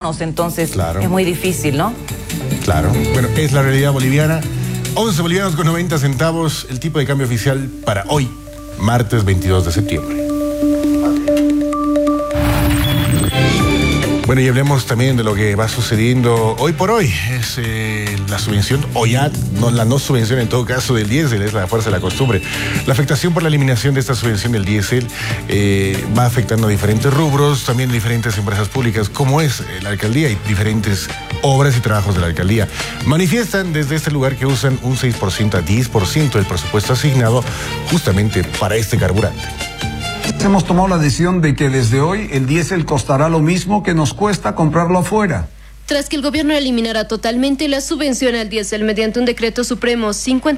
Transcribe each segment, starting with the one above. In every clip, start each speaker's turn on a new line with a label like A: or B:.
A: ciudadanos, entonces
B: claro,
A: es muy difícil, ¿no?
B: Claro, bueno, es la realidad boliviana. 11 bolivianos con 90 centavos, el tipo de cambio oficial para hoy, martes 22 de septiembre. Bueno, y hablemos también de lo que va sucediendo hoy por hoy. Es la subvención, o ya la no subvención en todo caso del diésel, es la fuerza de la costumbre. La afectación por la eliminación de esta subvención del diésel va afectando a diferentes rubros, también diferentes empresas públicas, como es la alcaldía y diferentes obras y trabajos de la alcaldía. Manifiestan desde este lugar que usan un 6% a 10% del presupuesto asignado justamente para este carburante.
C: Hemos tomado la decisión de que desde hoy el diésel costará lo mismo que nos cuesta comprarlo afuera.
D: Tras que el gobierno eliminará totalmente la subvención al diésel mediante un decreto supremo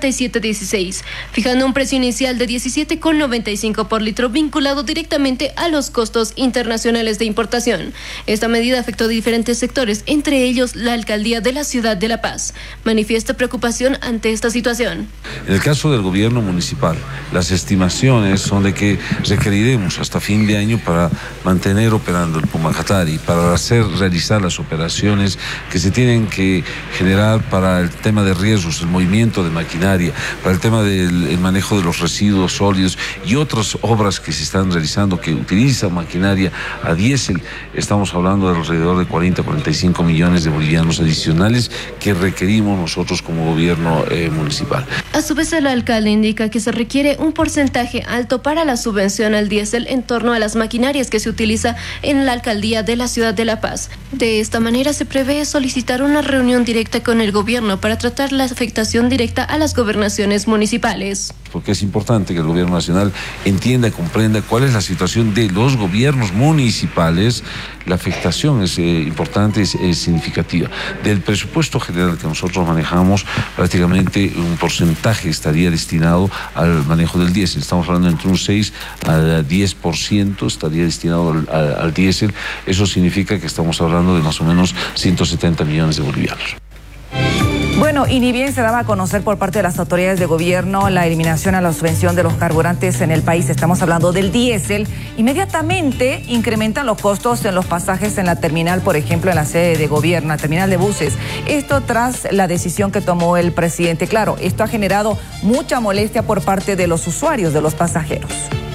D: 5716, fijando un precio inicial de 17,95 por litro vinculado directamente a los costos internacionales de importación. Esta medida afectó a diferentes sectores, entre ellos la alcaldía de la ciudad de La Paz. Manifiesta preocupación ante esta situación.
E: En el caso del gobierno municipal, las estimaciones son de que requeriremos hasta fin de año para mantener operando el Pumacatari, para realizar las operaciones que se tienen que generar para el tema de riesgos, el movimiento de maquinaria, para el tema del manejo de los residuos sólidos y otras obras que se están realizando que utilizan maquinaria a diésel. Estamos hablando de alrededor de 40-45 millones de bolivianos adicionales que requerimos nosotros como gobierno municipal.
D: A su vez, el alcalde indica que se requiere un porcentaje alto para la subvención al diésel en torno a las maquinarias que se utiliza en la alcaldía de la ciudad de La Paz. De esta manera se prevé solicitar una reunión directa con el gobierno para tratar la afectación directa a las gobernaciones municipales.
E: Porque es importante que el gobierno nacional entienda y comprenda cuál es la situación de los gobiernos municipales. La afectación es importante, es significativa. Del presupuesto general que nosotros manejamos, prácticamente un porcentaje estaría destinado al manejo del diésel. Estamos hablando entre un 6 a 10% estaría destinado al diésel. Eso significa que estamos hablando de más o menos 170 millones de bolivianos.
A: Bueno, y ni bien se daba a conocer por parte de las autoridades de gobierno la eliminación a la subvención de los carburantes en el país, estamos hablando del diésel, inmediatamente incrementan los costos en los pasajes en la terminal, por ejemplo, en la sede de gobierno, la terminal de buses. Esto tras la decisión que tomó el presidente. Claro, esto ha generado mucha molestia por parte de los usuarios, de los pasajeros.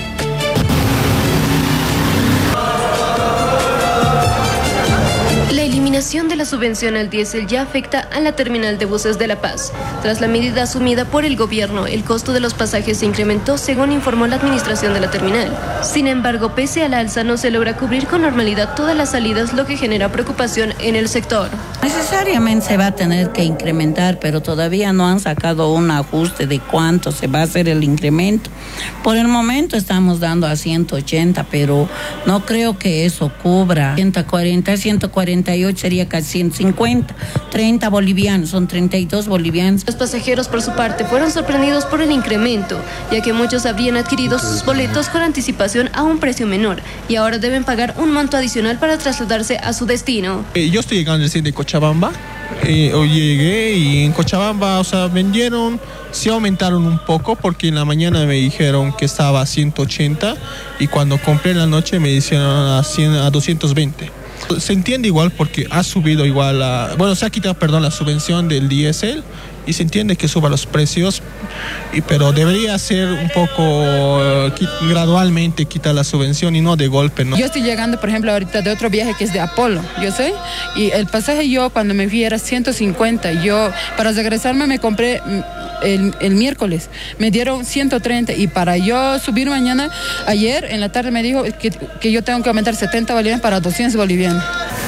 D: La eliminación de la subvención al diésel ya afecta a la terminal de buses de La Paz. Tras la medida asumida por el gobierno, el costo de los pasajes se incrementó, según informó la administración de la terminal. Sin embargo, pese al alza, no se logra cubrir con normalidad todas las salidas, lo que genera preocupación en el sector.
F: Necesariamente se va a tener que incrementar, pero todavía no han sacado un ajuste de cuánto se va a hacer el incremento. Por el momento estamos dando a 180, pero no creo que eso cubra 140, 148 sería casi 150, 30 bolivianos, son 32 bolivianos.
D: Los pasajeros, por su parte, fueron sorprendidos por el incremento, ya que muchos habrían adquirido sus boletos con anticipación a un precio menor y ahora deben pagar un monto adicional para trasladarse a su destino.
G: Yo estoy llegando recién de Cochabamba. Hoy llegué y en Cochabamba, vendieron, sí aumentaron un poco porque en la mañana me dijeron que estaba a 180 y cuando compré en la noche me dijeron a 220. Se entiende igual porque ha subido igual, se ha quitado, la subvención del diésel y se entiende que suba los precios, pero debería ser un poco gradualmente quitar la subvención y no de golpe, ¿no?
H: Yo estoy llegando, por ejemplo, ahorita de otro viaje que es de Apolo, y el pasaje yo cuando me fui era 150, yo para regresarme me compré el miércoles, me dieron 130 y para yo subir mañana, ayer en la tarde me dijo que yo tengo que aumentar 70 bolivianos para 200 bolivianos.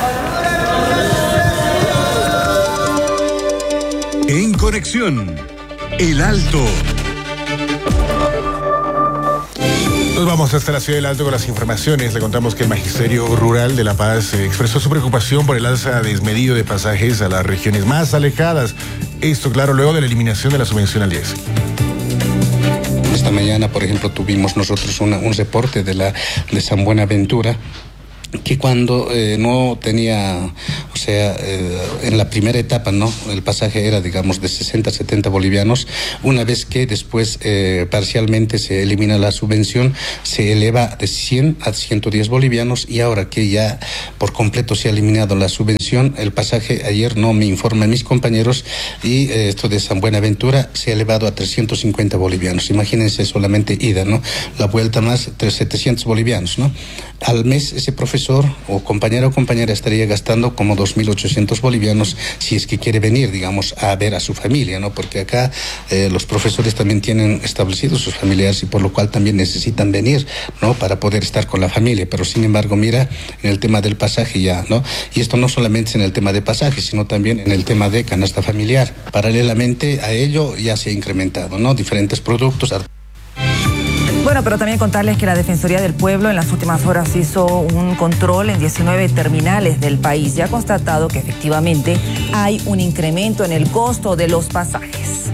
I: En Conexión, El Alto.
B: Nos vamos hasta la ciudad del Alto con las informaciones. Le contamos que el Magisterio Rural de La Paz expresó su preocupación por el alza desmedido de pasajes a las regiones más alejadas. Esto, claro, luego de la eliminación de la subvención al diésel.
J: Esta mañana, por ejemplo, tuvimos nosotros un reporte de San Buenaventura, que cuando no tenía, sea, en la primera etapa, ¿no? El pasaje era, digamos, de 60 a 70 bolivianos. Una vez que después parcialmente se elimina la subvención, se eleva de 100 a 110 bolivianos, y ahora que ya por completo se ha eliminado la subvención, el pasaje, ayer no me informan mis compañeros, y esto de San Buenaventura se ha elevado a 350 bolivianos. Imagínense solamente ida, ¿no? La vuelta más 700 bolivianos, ¿no? Al mes ese profesor o compañera estaría gastando como 2.800 bolivianos si es que quiere venir, digamos, a ver a su familia, ¿no? Porque acá los profesores también tienen establecidos sus familiares, y por lo cual también necesitan venir, ¿no? Para poder estar con la familia. Pero sin embargo, mira, en el tema del pasaje ya, ¿no? Y esto no solamente es en el tema de pasaje, sino también en el tema de canasta familiar. Paralelamente a ello ya se ha incrementado, ¿no? Diferentes productos.
A: Bueno, pero también contarles que la Defensoría del Pueblo en las últimas horas hizo un control en 19 terminales del país y ha constatado que efectivamente hay un incremento en el costo de los pasajes.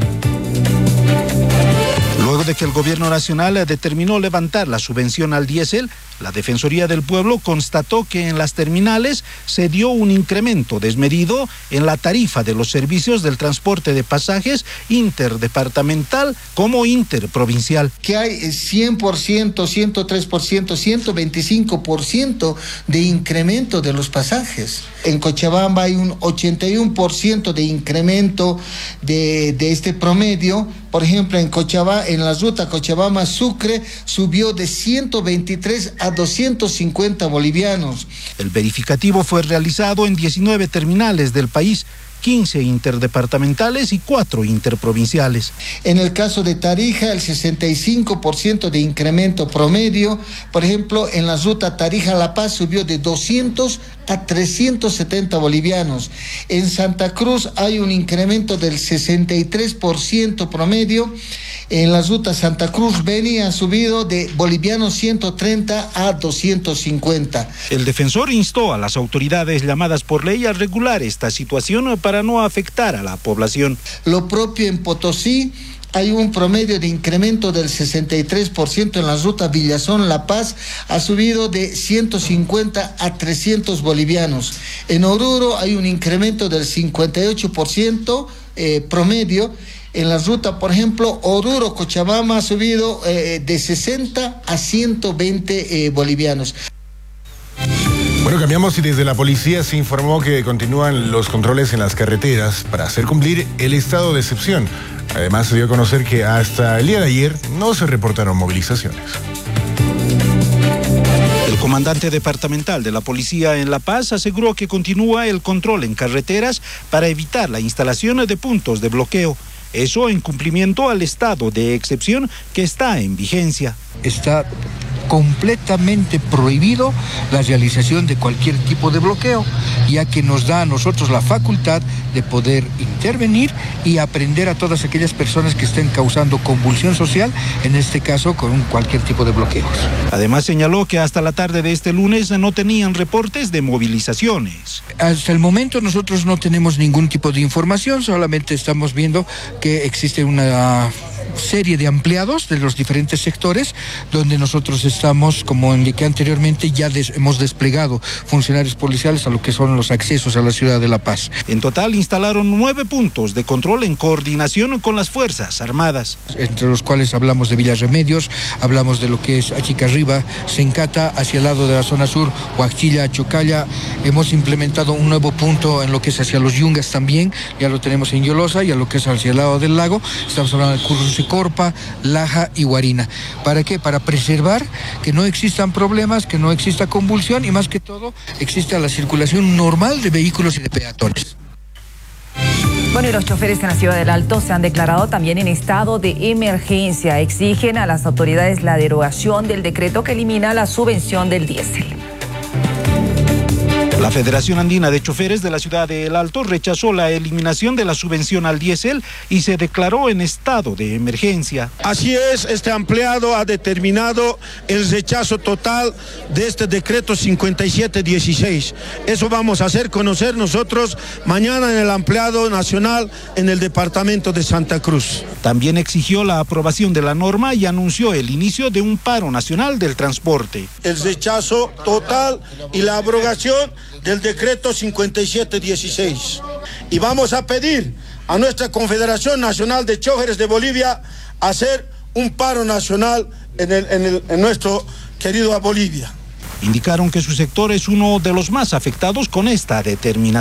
K: Luego de que el gobierno nacional determinó levantar la subvención al diésel, la Defensoría del Pueblo constató que en las terminales se dio un incremento desmedido en la tarifa de los servicios del transporte de pasajes interdepartamental como interprovincial.
L: Que hay 100%, 103%, 125% de incremento de los pasajes. En Cochabamba hay un 81% de incremento de este promedio. Por ejemplo, en Cochabamba, en la ruta Cochabamba-Sucre subió de 123 a 250 bolivianos.
K: El verificativo fue realizado en 19 terminales del país, 15 interdepartamentales y 4 interprovinciales.
L: En el caso de Tarija, el 65% de incremento promedio. Por ejemplo, en la ruta Tarija-La Paz subió de 200 a 370 bolivianos. En Santa Cruz hay un incremento del 63% promedio. En la ruta Santa Cruz-Beni ha subido de bolivianos 130 a 250.
K: El defensor instó a las autoridades llamadas por ley a regular esta situación para no afectar a la población.
L: Lo propio en Potosí. Hay un promedio de incremento del 63% en la ruta Villazón-La Paz, ha subido de 150 a 300 bolivianos. En Oruro hay un incremento del 58% promedio. En la ruta, por ejemplo, Oruro-Cochabamba ha subido de 60 a 120 bolivianos.
B: Bueno, cambiamos y desde la policía se informó que continúan los controles en las carreteras para hacer cumplir el estado de excepción. Además, se dio a conocer que hasta el día de ayer no se reportaron movilizaciones.
K: El comandante departamental de la policía en La Paz aseguró que continúa el control en carreteras para evitar la instalación de puntos de bloqueo. Eso en cumplimiento al estado de excepción que está en vigencia.
M: Está completamente prohibido la realización de cualquier tipo de bloqueo, ya que nos da a nosotros la facultad de poder intervenir y aprender a todas aquellas personas que estén causando convulsión social, en este caso con cualquier tipo de bloqueos.
K: Además señaló que hasta la tarde de este lunes no tenían reportes de movilizaciones.
M: Hasta el momento nosotros no tenemos ningún tipo de información, solamente estamos viendo que existe una serie de empleados de los diferentes sectores donde nosotros estamos, como indiqué anteriormente, ya hemos desplegado funcionarios policiales a lo que son los accesos a la ciudad de La Paz.
K: En total instalaron 9 puntos de control en coordinación con las Fuerzas Armadas.
M: Entre los cuales hablamos de Villa Remedios, hablamos de lo que es Achicarriba, Sencata, hacia el lado de la zona sur, Huachilla, Chocalla. Hemos implementado un nuevo punto en lo que es hacia los Yungas también, ya lo tenemos en Yolosa, y a lo que es hacia el lado del lago, estamos hablando de Currucicorpa, Laja y Guarina. ¿Para qué? Para preservar que no existan problemas, que no exista convulsión y más que todo exista la circulación normal de vehículos y de peatones.
A: Bueno, y los choferes en la ciudad del Alto se han declarado también en estado de emergencia. Exigen a las autoridades la derogación del decreto que elimina la subvención del diésel.
K: La Federación Andina de Choferes de la ciudad de El Alto rechazó la eliminación de la subvención al diésel y se declaró en estado de emergencia.
N: Así es, este ampliado ha determinado el rechazo total de este decreto 5716. Eso vamos a hacer conocer nosotros mañana en el ampliado nacional en el departamento de Santa Cruz.
K: También exigió la aprobación de la norma y anunció el inicio de un paro nacional del transporte.
N: El rechazo total y la abrogación del decreto 5716. Y vamos a pedir a nuestra Confederación Nacional de Choferes de Bolivia hacer un paro nacional en nuestro querido Bolivia.
K: Indicaron que su sector es uno de los más afectados con esta determinación.